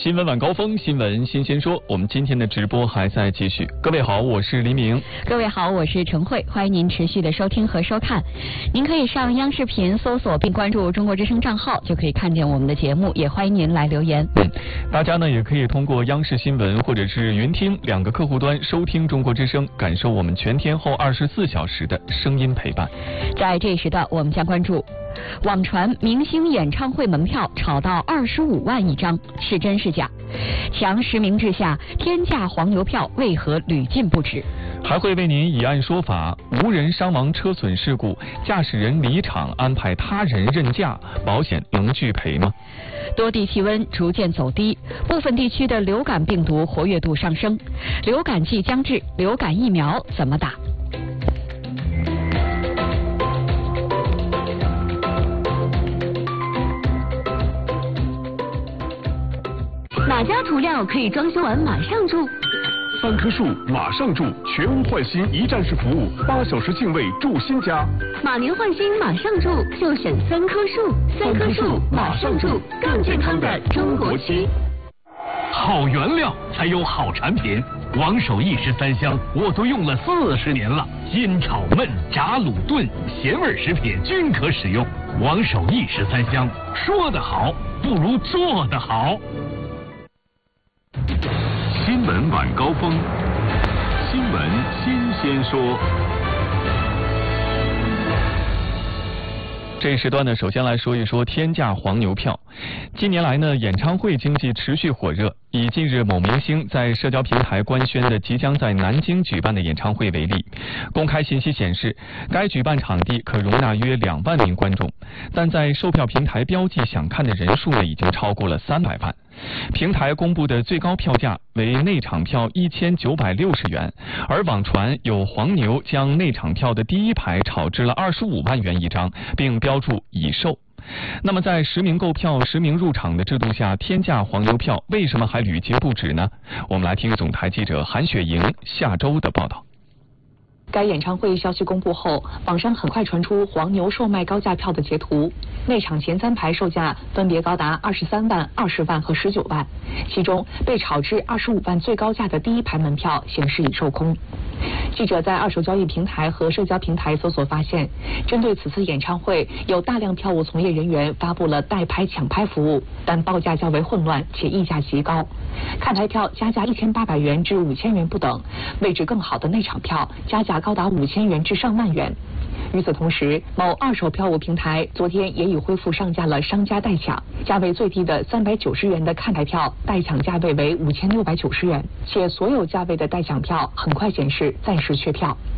新闻晚高峰，新闻新鲜说，我们今天的直播还在继续。各位好，我是黎明。 各位好，我是陈慧，欢迎您持续的收听和收看。您可以上央视频搜索并关注中国之声账号，就可以看见我们的节目，也欢迎您来留言。 大家呢也可以通过央视新闻或者是云听两个客户端收听中国之声，感受我们全天候24小时的声音陪伴。 在这一时段，我们将关注网传明星演唱会门票炒到25万一张，是真是假？强实名制下，天价黄牛票为何屡禁不止？ 还会为您以案说法，无人伤亡车损事故，驾驶人离场安排他人认驾，保险能拒赔吗？ 多地气温逐渐走低，部分地区的流感病毒活跃度上升，流感季将至，流感疫苗怎么打？ 哪家涂料可以装修完马上住 ？3棵树马上住，全屋换新一站式服务，8小时净位住新家。 马年换新马上住，就选3棵树，3棵树马上住，更健康的中国区。 好原料才有好产品，王守义13香我都用了40年了，煎炒焖炸卤炖咸味食品均可使用。王守义13香，说得好不如做得好。 新闻晚高峰，新闻新鲜说。 这一时段呢，首先来说一说天价黄牛票。近年来呢，演唱会经济持续火热。以近日某明星在社交平台官宣的即将在南京举办的演唱会为例，公开信息显示，该举办场地可容纳约2万名观众，但在售票平台标记想看的人数呢，已经超过了300万。平台公布的最高票价为内场票1960元，而网传有黄牛将内场票的第一排炒至了25万元一张，并标注已售。那么在实名购票、实名入场的制度下，天价黄牛票为什么还屡禁不止呢？我们来听总台记者韩雪莹下周的报道。 该演唱会消息公布后，网上很快传出黄牛售卖高价票的截图。内场前3排售价分别高达23万、20万和19万，其中被炒至25万最高价的第一排门票显示已售空。记者在二手交易平台和社交平台搜索发现，针对此次演唱会，有大量票务从业人员发布了代拍抢拍服务，但报价较为混乱且溢价极高。看台票加价1800元至5000元不等，位置更好的内场票加价高达5000元至上万元。与此同时，某二手票务平台昨天也已恢复上架了商家代抢，价位最低的390元的看台票代抢价位为5690元，且所有价位的代抢票很快显示暂时缺票。